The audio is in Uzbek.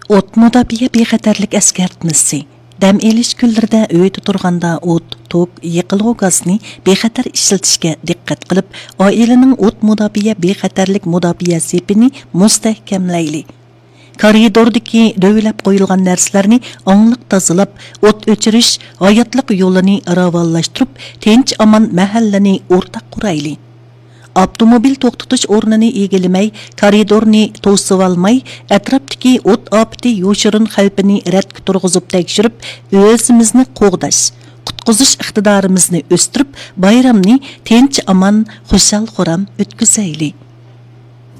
O't müdafiə bexatarlik əskertmesi. Dəm elish kunlarida uyda turganda o't, tok, yiqilg'u gazni bexatar ishlatishga diqqat qilib, oilaning o't müdafiə bexatarlik müdafiə sepini mustahkamlayli. Koridordagi dövlab qo'yilgan narsalarni ongliq tozalab, o't o'chirish hayotlik yo'lini ravonlashtirib, tinch aman mahallani o'rtaq qurayli. Avtomobil to'xtatish o'rnini egalamay, koridorni to'sib olmay, atrofdagi o't ofati yoshirin xavfini radga turg'izib tekshirib, o'zimizni qo'g'dash, qutqizish iqtidorimizni o'stirib, bayramni tinch aman, xushal-xuram o'tkazaylik.